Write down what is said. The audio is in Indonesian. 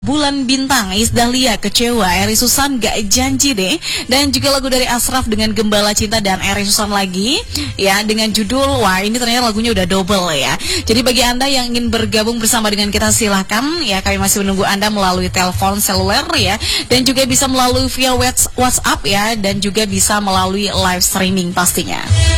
Bulan Bintang, Is Dahlia, Kecewa, Eri Susan, Gak Janji Deh. Dan juga lagu dari Ashraf dengan Gembala Cinta dan Eri Susan lagi ya, dengan judul, wah ini ternyata lagunya udah double ya. Jadi bagi Anda yang ingin bergabung bersama dengan kita, silahkan ya, kami masih menunggu Anda melalui telepon seluler ya, dan juga bisa melalui via WhatsApp ya, dan juga bisa melalui live streaming pastinya.